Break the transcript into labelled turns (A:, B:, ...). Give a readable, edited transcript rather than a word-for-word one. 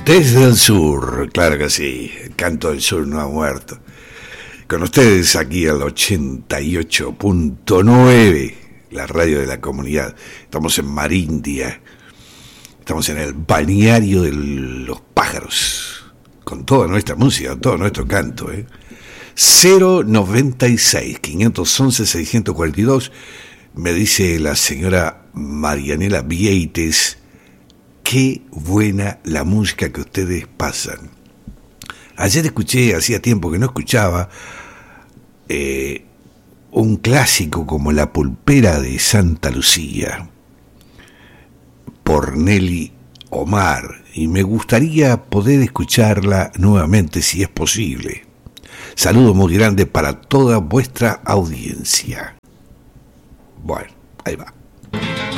A: Desde el sur, claro que sí, el canto del sur no ha muerto. Con ustedes aquí al 88.9, la radio de la comunidad. Estamos en Marindia, estamos en el balneario de los pájaros, con toda nuestra música, todo nuestro canto. 096 511 642, me dice la señora Marianela Vieites. Qué buena la música que ustedes pasan. Ayer escuché, hacía tiempo que no escuchaba, un clásico como La Pulpera de Santa Lucía, por Nelly Omar, y me gustaría poder escucharla nuevamente si es posible. Saludos muy grandes para toda vuestra audiencia. Bueno, ahí va.